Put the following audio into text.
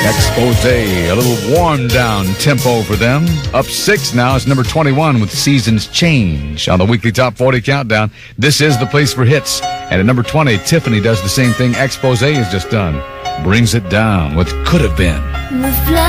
Expose, a little warm down tempo for them. Up 6 now is number 21 with Seasons Change on the weekly Top 40 Countdown. This is the place for hits. And at number 20, Tiffany does the same thing Expose has just done. Brings it down with Could Have Been.